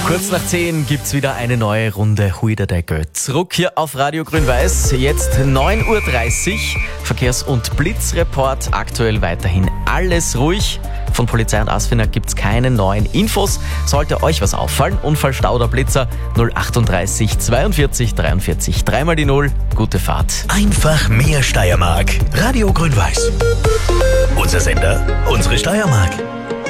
Kurz nach 10 gibt's wieder eine neue Runde Huida der Göt. Zurück hier auf Radio Grün-Weiß. Jetzt 9.30 Uhr. Verkehrs- und Blitzreport. Aktuell weiterhin alles ruhig. Von Polizei und Asfinag gibt's keine neuen Infos. Sollte euch was auffallen, Unfall, Stau oder Blitzer, 038 42 43 3 die 0. Gute Fahrt. Einfach mehr Steiermark. Radio Grün-Weiß. Unser Sender, unsere Steiermark.